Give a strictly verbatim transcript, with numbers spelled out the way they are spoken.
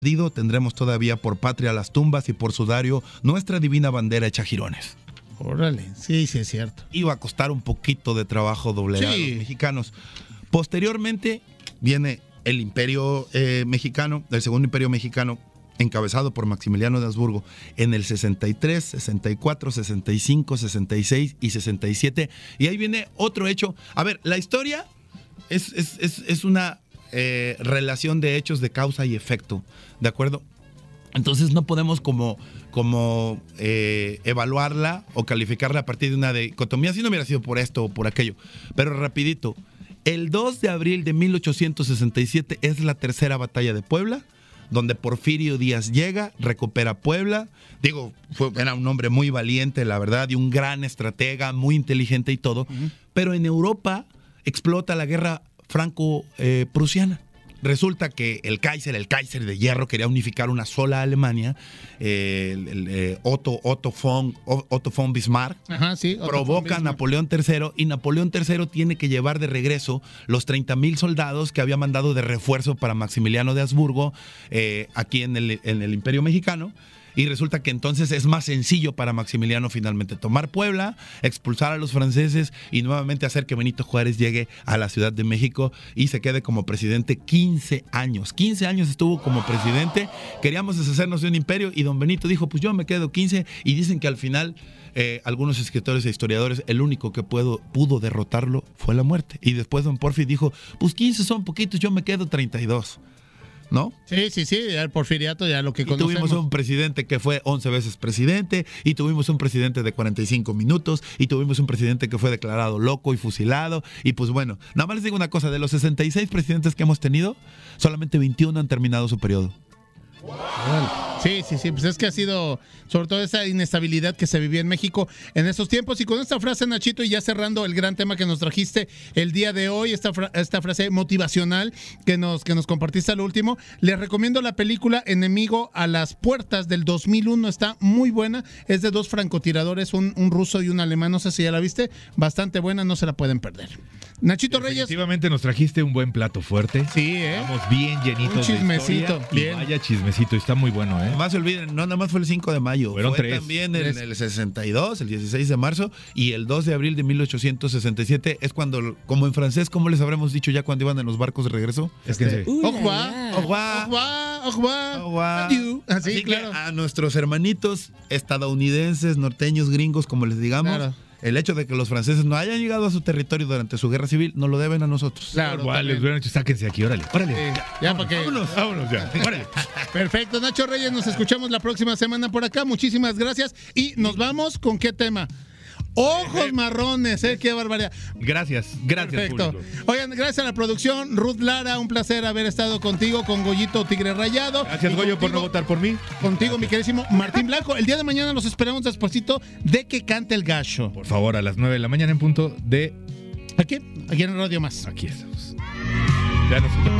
tendremos todavía por patria las tumbas y por sudario nuestra divina bandera hecha jirones. Órale, sí, sí es cierto. Iba a costar un poquito de trabajo doblegar sí. a los mexicanos. Posteriormente viene el Imperio eh, Mexicano, el Segundo Imperio Mexicano, encabezado por Maximiliano de Habsburgo, en el sesenta y tres, sesenta y cuatro, sesenta y cinco, sesenta y seis y sesenta y siete. Y ahí viene otro hecho. A ver, la historia es, es, es, es una eh, relación de hechos de causa y efecto, ¿de acuerdo? Entonces no podemos como, como eh, evaluarla o calificarla a partir de una dicotomía, si no hubiera sido por esto o por aquello. Pero rapidito, el dos de abril de mil ochocientos sesenta y siete es la tercera batalla de Puebla, donde Porfirio Díaz llega, recupera Puebla. Digo, fue, era un hombre muy valiente, la verdad, y un gran estratega, muy inteligente y todo. Uh-huh. Pero en Europa explota la guerra franco-prusiana. Eh, Resulta que el Kaiser, el Kaiser de hierro, quería unificar una sola Alemania. Eh, el, el, eh, Otto, Otto, von, Otto von Bismarck Ajá, sí, Otto provoca a Napoleón tercero y Napoleón tercero tiene que llevar de regreso los treinta mil soldados que había mandado de refuerzo para Maximiliano de Habsburgo eh, aquí en el, en el Imperio Mexicano. Y resulta que entonces es más sencillo para Maximiliano finalmente tomar Puebla, expulsar a los franceses y nuevamente hacer que Benito Juárez llegue a la Ciudad de México y se quede como presidente quince años. quince años estuvo como presidente, queríamos deshacernos de un imperio y don Benito dijo, pues yo me quedo quince, y dicen que al final eh, algunos escritores e historiadores, el único que puedo, pudo derrotarlo fue la muerte. Y después don Porfi dijo, pues quince son poquitos, yo me quedo treinta y dos. ¿No? Sí, sí, sí, el porfiriato ya lo que y conocemos. Tuvimos un presidente que fue once veces presidente, y tuvimos un presidente de cuarenta y cinco minutos, y tuvimos un presidente que fue declarado loco y fusilado, y pues bueno, nada más les digo una cosa, de los sesenta y seis presidentes que hemos tenido, solamente veintiuno han terminado su periodo. Sí, sí, sí, pues es que ha sido sobre todo esa inestabilidad que se vivía en México en esos tiempos. Y con esta frase, Nachito, y ya cerrando el gran tema que nos trajiste el día de hoy, esta, fra- esta frase motivacional que nos, que nos compartiste al último, les recomiendo la película Enemigo a las Puertas del dos mil uno, está muy buena, es de dos francotiradores, un, un ruso y un alemán, no sé si ya la viste, bastante buena, no se la pueden perder. Nachito Reyes. Definitivamente nos trajiste un buen plato fuerte. Sí, ¿eh? Estamos bien llenitos un chismecito, de historia. bien. Y vaya chismecito, está muy bueno, ¿eh? No más se olviden, no nada más fue el cinco de mayo, Fueron fue tres. también el, el sesenta y dos, el dieciséis de marzo y el dos de abril de mil ochocientos sesenta y siete es cuando, como en francés, ¿cómo les habremos dicho ya cuando iban en los barcos de regreso? Es que Au revoir, au revoir, au revoir, adieu. Así, Así claro. que a nuestros hermanitos estadounidenses, norteños, gringos, como les digamos, claro. El hecho de que los franceses no hayan llegado a su territorio durante su guerra civil nos lo deben a nosotros. Claro, igual les hubieran dicho, sáquense aquí, órale, órale. Eh, ya, para que... Vámonos, vámonos ya, órale. Perfecto, Nacho Reyes, nos escuchamos la próxima semana por acá. Muchísimas gracias. Y nos vamos con qué tema. Ojos marrones, ¿eh? Qué barbaridad. Gracias, gracias. Perfecto. Público. Oigan, gracias a la producción. Ruth Lara, un placer haber estado contigo, con Goyito Tigre Rayado. Gracias, Goyo, por no votar por mí. Contigo, mi queridísimo Martín Blanco. El día de mañana los esperamos despuesito de que cante el gallo. Por favor, a las nueve de la mañana en punto de... ¿Aquí? Aquí en Radio Más. Aquí estamos. Ya nos...